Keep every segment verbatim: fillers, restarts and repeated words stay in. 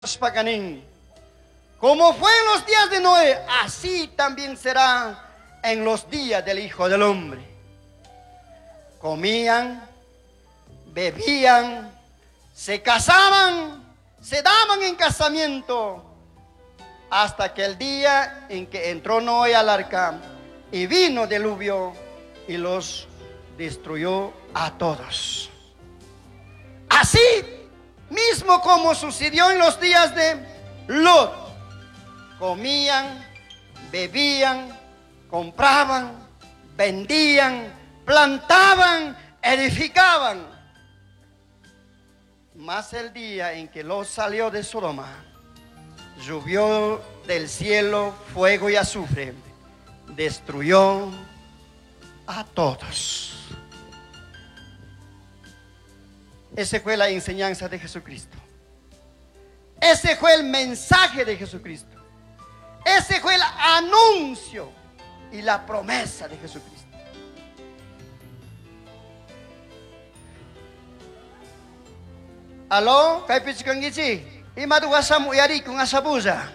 Paganín. Como fue en los días de Noé, así también será en los días del Hijo del Hombre. Comían, bebían, se casaban, se daban en casamiento, hasta que el día en que entró Noé al arca y vino diluvio y los destruyó a todos. Así mismo como sucedió en los días de Lot, comían, bebían, compraban, vendían, plantaban, edificaban. Mas el día en que Lot salió de Sodoma, llovió del cielo fuego y azufre, destruyó a todos. Esa fue la enseñanza de Jesucristo. Ese fue el mensaje de Jesucristo. Ese fue el anuncio y la promesa de Jesucristo. Aló, kay pichikangichi, imadugasamu yari kung asabuza.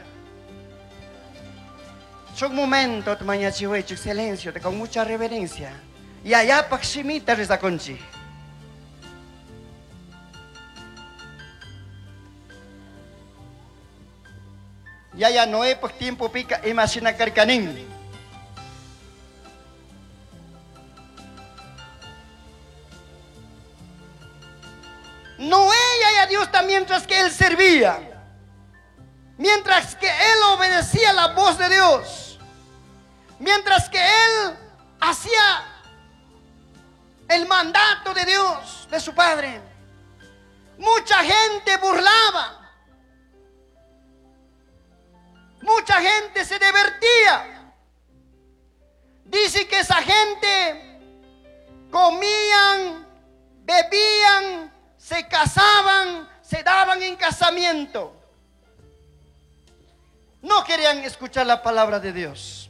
Chuk momento tmanya chiwe, chuk silencio, te con mucha reverencia. Y allá pakshimita reza conchi. Ya ya Noé por tiempo pica imagina carcanín. Noé ya ya Dios también mientras que él servía, mientras que él obedecía la voz de Dios, mientras que él hacía el mandato de Dios, de su padre, mucha gente burlaba. Mucha gente se divertía. Dice que esa gente comían, bebían, se casaban, se daban en casamiento. No querían escuchar la palabra de Dios.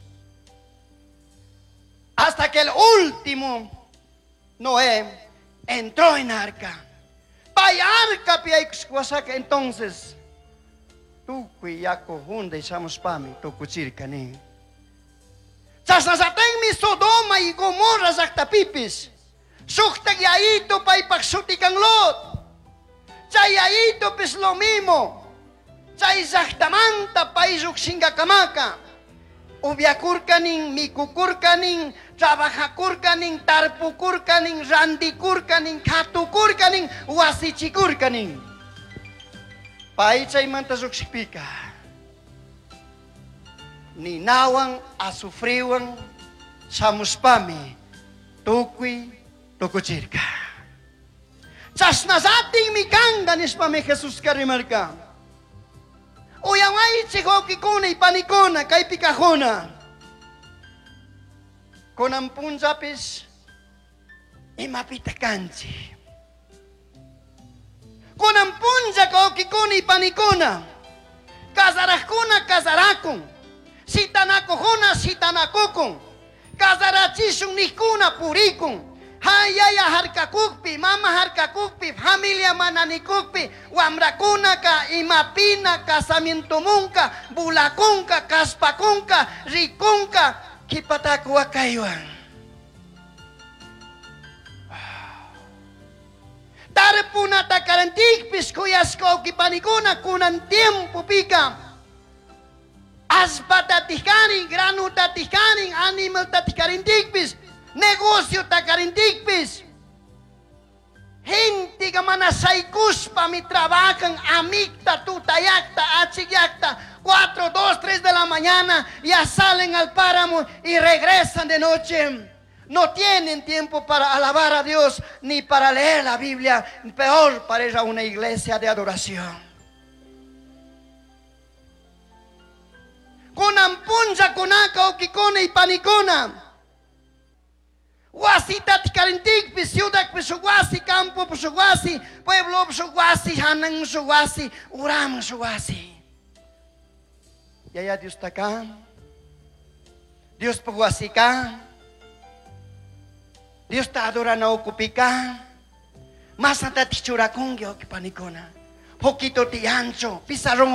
Hasta que el último Noé entró en arca. Vaya arca, entonces. Tu kuyako hunde chamos pami to kuchir kani. Sasasateng mi Sodoma y Gomorra zaktapipis. Suktag yaito pa ipagsuti kang Lot. Chay yaito pis lo mismo. Chay zaktamanta pa isuk singakamaka. Ubiakur kaning, mikukur kaning, trabajakur kaning, tarpukur kaning, randikur kaning, katukur kaning, wasichikur kaning. Pai chay mantasok sipika. Ninawang asufriwang samuspami tukwi tukuchirka. Chas nasating mikanga nispami Jesus karimarka. Uyamay chikoki kuna ipanikona kay pikahona. Konampun zapis imapitakanchi. Kunang punja ka okikuni panikuna. Kazarakuna kazarakun. Sitanakuhuna sitanakukun. Kazarachisung nikuna purikun. Hayaya harkakukpi, mama harkakukpi, familia mananikukpi, wamrakuna ka imapina kasamientumunka, bulakunka, kaspakunka, rikunka, kipatakuwa kayuan. Tarpuna takarantikpis kuyas ko kipanikuna kunan tiempo pika. Aspa tatikaring, grano tatikaring, animal tatikarintikpis, negosyo takarintikpis. Hindi ka manasaykus pa mi trabajan amigta, tutayakta, achigyakta, cuatro, dos, tres de la mañana, ya salen al páramo y regresan de noche. No tienen tiempo para alabar a Dios ni para leer la Biblia. Peor para ir a una iglesia de adoración. Kunampunja kunaka okikona y panikona. Wasita tikarintik pisiudak pisuguasi, campo pisuguasi, pueblo pisuguasi, hanang pisuguasi, uram pisuguasi. Y allá Dios está acá. Dios pisuguasi acá. Dios está adorando okupika. Mas nata tichurakungyo kipanikona. Hokito ti ancho, pisarong